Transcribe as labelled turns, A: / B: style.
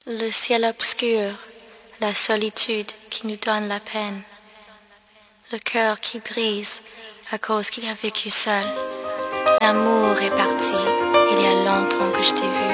A: Le ciel obscur, la solitude qui nous donne la peine, le cœur qui brise à cause qu'il a vécu seul. L'amour est parti, il y a longtemps que je t'ai vu.